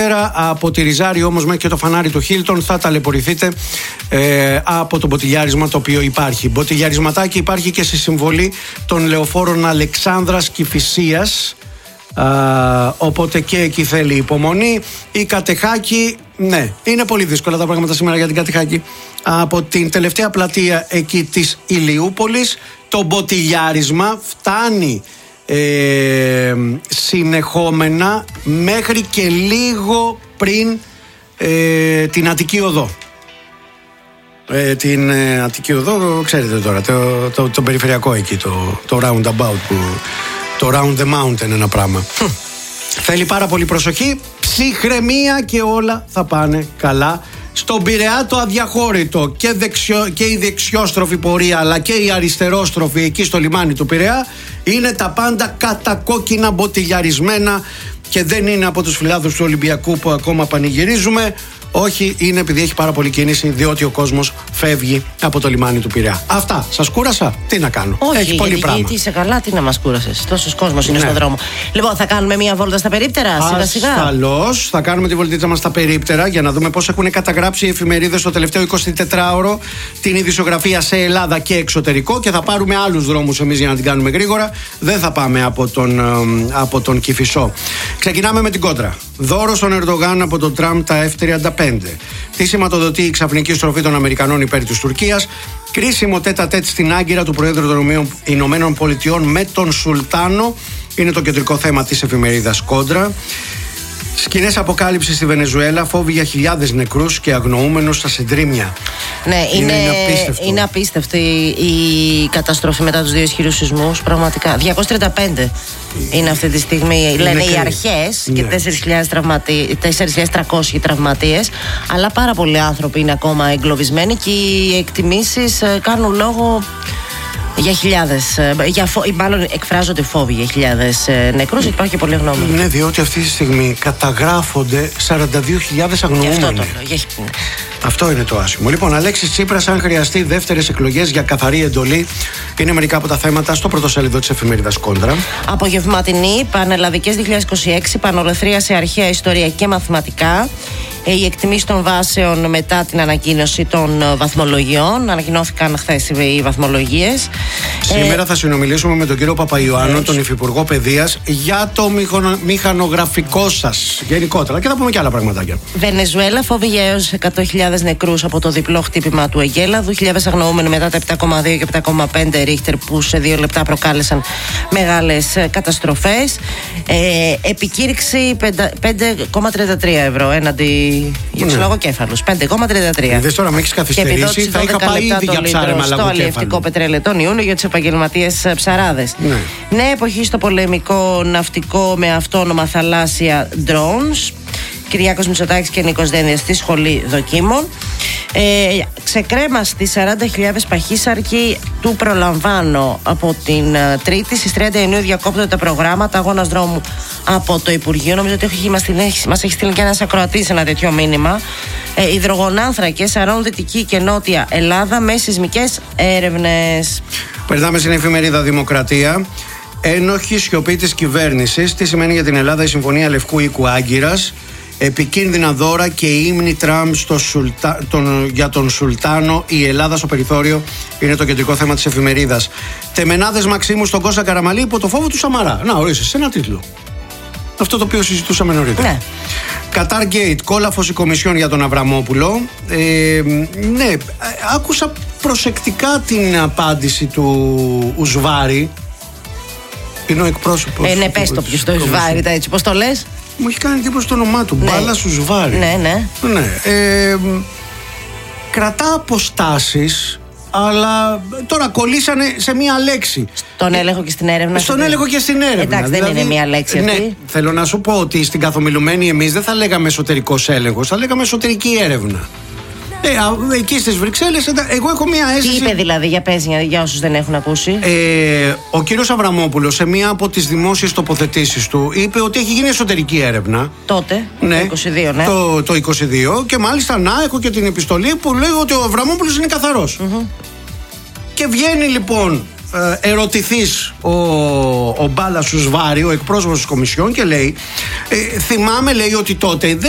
Αργότερα από τη Ριζάρη όμως μέχρι και το φανάρι του Χίλτον θα ταλαιπωρηθείτε από το μποτιλιάρισμα το οποίο υπάρχει. Μποτιλιαρισματάκι υπάρχει και στη συμβολή των λεωφόρων Αλεξάνδρας Κηφισίας. Οπότε και εκεί θέλει υπομονή. Η Κατεχάκη, ναι, είναι πολύ δύσκολα τα πράγματα σήμερα για την Κατεχάκη. Από την τελευταία πλατεία εκεί της Ηλιούπολης το μποτιλιάρισμα φτάνει συνεχόμενα μέχρι και λίγο πριν την Αττική Οδό. Την Αττική Οδό, ξέρετε τώρα, το περιφερειακό εκεί, το roundabout που... Το round the mountain ένα πράγμα. Θέλει πάρα πολύ προσοχή, ψυχραιμία και όλα θα πάνε καλά. Στον Πειραιά το αδιαχώρητο και η δεξιόστροφη πορεία αλλά και η αριστερόστροφη εκεί στο λιμάνι του Πειραιά είναι τα πάντα κατακόκκινα μποτιλιαρισμένα και δεν είναι από τους φιλάδους του Ολυμπιακού που ακόμα πανηγυρίζουμε. Όχι, είναι επειδή έχει πάρα πολύ κίνηση, διότι ο κόσμος φεύγει από το λιμάνι του Πειραιά. Αυτά. Σας κούρασα, τι να κάνω. Όχι, έχει πολύ πράγμα. Γιατί είσαι καλά, τι να μας κούρασες. Τόσος κόσμος είναι στον δρόμο. Λοιπόν, θα κάνουμε μία βόλτα στα περίπτερα, σιγά-σιγά. Ασφαλώς, θα κάνουμε τη βολτίτσα μας στα περίπτερα για να δούμε πώς έχουν καταγράψει οι εφημερίδες το τελευταίο 24ωρο την ειδησιογραφία σε Ελλάδα και εξωτερικό και θα πάρουμε άλλους δρόμους εμείς για να την κάνουμε γρήγορα. Δεν θα πάμε από τον Κηφισό. Ξεκινάμε με την κόντρα. Δώρο στον Ερντογάν από τον Τραμπ τα F-35. Τι σηματοδοτεί η ξαφνική στροφή των Αμερικανών υπέρ της Τουρκίας. Κρίσιμο τέτα-τέτ στην Άγκυρα του Προέδρου των Ηνωμένων Πολιτειών με τον Σουλτάνο. Είναι το κεντρικό θέμα της εφημερίδας Κόντρα. Σκηνές αποκάλυψης στη Βενεζουέλα, φόβοι για χιλιάδες νεκρούς και αγνοούμενους στα συντρίμμια. Ναι, είναι απίστευτη η καταστροφή μετά τους δύο ισχυρούς σεισμούς. Πραγματικά. 235 είναι αυτή τη στιγμή, λένε οι αρχές, και 4.300 τραυματίες. Αλλά πάρα πολλοί άνθρωποι είναι ακόμα εγκλωβισμένοι και οι εκτιμήσεις κάνουν λόγο για χιλιάδες, μάλλον εκφράζονται φόβοι για χιλιάδες νεκρούς. Υπάρχει και πολύ γνώμη. Ναι, διότι αυτή τη στιγμή καταγράφονται 42.000 αγνοούμενοι. Αυτό είναι το άσχημο. Λοιπόν, Αλέξης Τσίπρας, αν χρειαστεί δεύτερες εκλογές για καθαρή εντολή, είναι μερικά από τα θέματα στο πρωτοσέλιδο της εφημερίδας Κόντρα. Απογευματινή, πανελλαδικές 2026, πανολεθρία σε αρχαία ιστορία και μαθηματικά. Οι εκτιμήσεις των βάσεων μετά την ανακοίνωση των βαθμολογιών. Ανακοινώθηκαν χθες οι βαθμολογίες. Σήμερα θα συνομιλήσουμε με τον κύριο Παπαϊωάννου, τον Υφυπουργό Παιδείας, για το μηχανογραφικό σας γενικότερα και θα πούμε και άλλα πραγματάκια. Βενεζουέλα, φόβοι για έως 100.000 νεκρούς από το διπλό χτύπημα του Αιγέλαδου. 1.000 αγνοούμενοι μετά τα 7,2 και 7,5 ρίχτερ που σε 2 λεπτά προκάλεσαν μεγάλες καταστροφές. Επικήρυξη 5,33 ευρώ έναντι για τους λογοκέφαλους. 5,33. Είδες τώρα, με έχεις καθυστερήσει. Θα είχα πάει ήδη για ψάρεμα στο αλλιευτικό πετρέλαιο τον Ιούνιο για τους επαγγελματίες ψαράδες. Νέα εποχή στο πολεμικό ναυτικό με αυτόνομα θαλάσσια drones. Κυριάκος Μητσοτάκης και Νίκος Δένδιας στη σχολή δοκίμων. Ξεκρέμα στις 40.000 παχύσαρκοι του προλαμβάνω από την Τρίτη. Στις 30 Ιουνίου διακόπτονται τα προγράμματα αγώνας δρόμου από το Υπουργείο. Νομίζω ότι μας έχει στείλει και ένας ακροατής ένα τέτοιο μήνυμα. Υδρογονάνθρακες αρρώνουν Δυτική και Νότια Ελλάδα με σεισμικές έρευνες. Περνάμε στην εφημερίδα Δημοκρατία. Ένοχη σιωπή της κυβέρνησης. Τι σημαίνει για την Ελλάδα η Συμφωνία Λευκού Οίκου Άγκυρας. Επικίνδυνα δώρα και ύμνη Τραμπ για τον Σουλτάνο. Η Ελλάδα στο περιθώριο είναι το κεντρικό θέμα της εφημερίδας. Τεμενάδες Μαξίμου στον Κώστα Καραμαλή υπό το φόβο του Σαμαρά. Να ορίσεις, σε ένα τίτλο. Αυτό το οποίο συζητούσαμε νωρίτερα. Ναι. Κατάρ Γκέιτ, κόλαφος η Κομισιόν για τον Αβραμόπουλο. Ναι, άκουσα προσεκτικά την απάντηση του Ουσβάρη. Είναι ο εκπρόσωπος. Ναι, πες το ποιος το Ουσβάρη, έτσι πώς το λες. Μου έχει κάνει εντύπωση το όνομά του. Ναι. Μπάλας Ουσβάρη. Ναι. Κρατά αποστάσεις, αλλά τώρα κολλήσανε σε μία λέξη. Στον έλεγχο και στην έρευνα. Στον έλεγχο και στην έρευνα. Εντάξει, δηλαδή, δεν είναι μία λέξη αυτή. Ναι, θέλω να σου πω ότι στην καθομιλουμένη εμείς δεν θα λέγαμε εσωτερικός έλεγχος, θα λέγαμε εσωτερική έρευνα. Εκεί στις Βρυξέλλες, εγώ έχω μία αίσθηση. Τι είπε δηλαδή, για πες για όσους δεν έχουν ακούσει. Ο κύριος Αβραμόπουλος σε μία από τις δημόσιες τοποθετήσεις του είπε ότι έχει γίνει εσωτερική έρευνα. Τότε, ναι, το 22, ναι. Το 22 και μάλιστα έχω και την επιστολή που λέει ότι ο Αβραμόπουλος είναι καθαρός. Και βγαίνει λοιπόν ερωτηθείς ο Μπάλας Ουσβάρη, ο εκπρόσωπος της Κομισιόν, και λέει θυμάμαι, λέει, ότι τότε